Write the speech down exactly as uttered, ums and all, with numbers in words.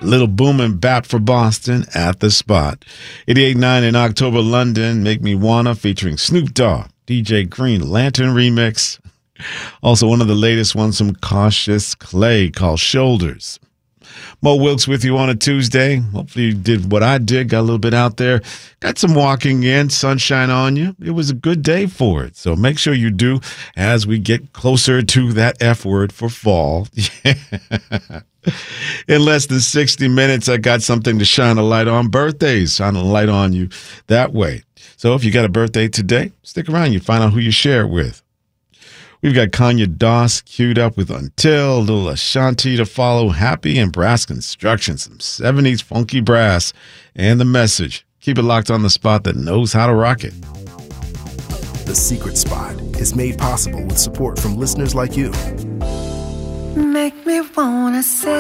Little boom and bap for Boston at the spot. eighty-eight point nine in October, London. Make Me Wanna featuring Snoop Dogg. D J Green Lantern remix. Also one of the latest ones from Cautious Clay called Shoulders. Mo Wilkes with you on a Tuesday. Hopefully you did what I did, got a little bit out there, got some walking in, sunshine on you. It was a good day for it. So make sure you do as we get closer to that F word for fall. In less than sixty minutes, I got something to shine a light on. Birthdays, shine a light on you that way. So if you got a birthday today, stick around. You find out who you share it with. We've got Kanya Doss queued up with Until, a little Ashanti to follow, Happy, and Brass Construction, some seventies funky brass, and The Message. Keep it locked on the spot that knows how to rock it. The Secret Spot is made possible with support from listeners like you. Make me wanna say